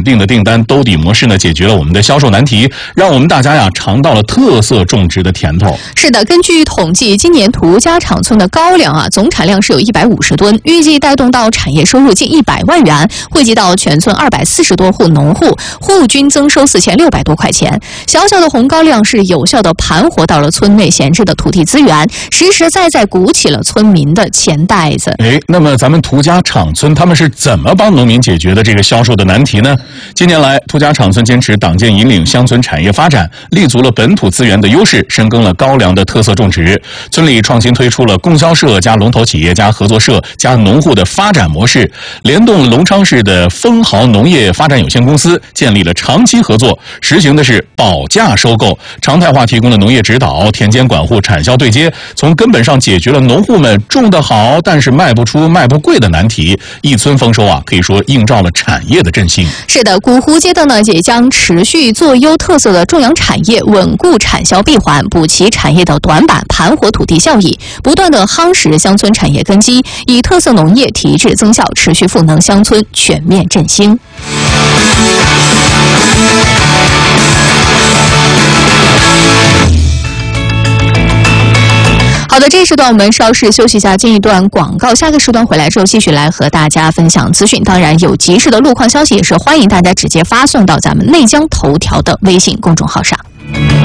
定的订单兜底模式呢，解决了我们的销售难题，让我们大家呀尝到了特色种植的甜头。 是的，根据统计，今年涂家场村的高粱总产量是有150吨，预计带动到产业收入近100万元，惠及到全村240多户农户，户均增收4600多块钱。小小的红高粱是有效的盘活到了村内闲置的土地资源，实实在在鼓起了村民的钱袋子。 那么咱们涂家场村他们是怎么帮农民解决的这个销售的难题呢？近年来，涂家场村坚持党建引领乡村产业发展，立足了本土资源的优势，深耕了高粱的特色种植。村里创新推出了供销社加龙头企业加合作社加农户的发展模式，联动了隆昌市的丰豪农业发展有限公司，建立了长期合作，实行的是保价收购，常态化提供了农业指导、田间管护、产销对接，从根本上解决了农户们种得好但是卖不出、卖不贵的难题。一村丰收可以说映照了产业的振兴。 是的，古湖街道呢也将持续做优特色的种养产业，稳固产销闭环，补齐产业的短板，盘活土地效益，不断的夯实乡村产业根基，以特色农业提质增效，持续赋能乡村全面振兴。好的，这一时段我们稍事休息一下，进一段广告。下个时段回来之后，继续来和大家分享资讯。当然，有及时的路况消息，也是欢迎大家直接发送到咱们内江头条的微信公众号上。